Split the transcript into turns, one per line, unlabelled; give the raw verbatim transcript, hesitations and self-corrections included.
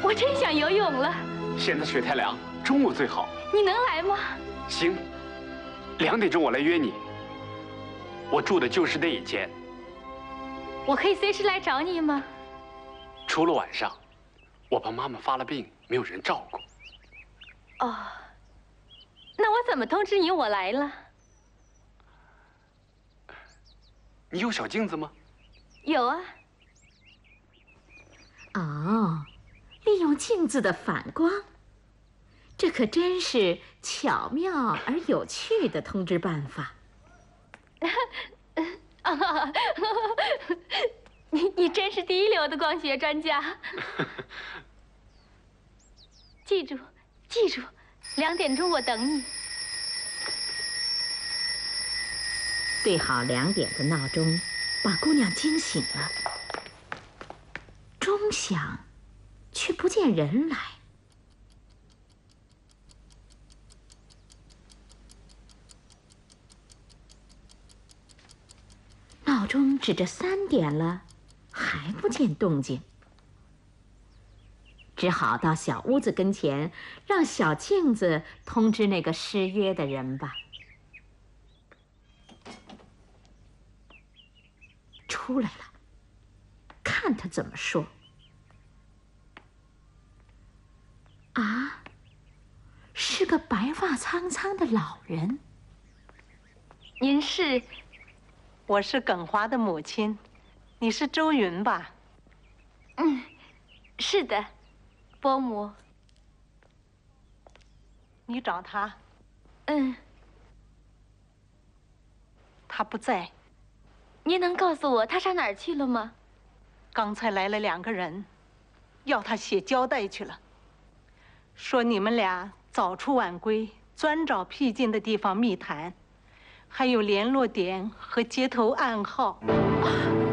我真想游泳了。
现在水太凉，中午最好。
你能来吗？
行，两点钟我来约你。我住的就是那一间。
我可以随时来找你吗？
除了晚上，我爸妈妈发了病，没有人照顾。
哦，那我怎么通知你我来了？
你有小镜子吗？
有啊。
哦，利用镜子的反光，这可真是巧妙而有趣的通知办法。
啊，你你真是第一流的光学专家。记住，记住，两点钟我等你。
对好两点的闹钟，把姑娘惊醒了。钟响，却不见人来。闹钟指着三点了，还不见动静，只好到小屋子跟前，让小镜子通知那个失约的人吧。出来了，看他怎么说。啊，是个白发苍苍的老人。
您是？
我是耿华的母亲，你是周云吧？
嗯，是的，伯母。
你找他？
嗯。
他不在。
您能告诉我他上哪儿去了吗？
刚才来了两个人，要他写交代去了，说你们俩早出晚归，专找僻静的地方密谈，还有联络点和接头暗号。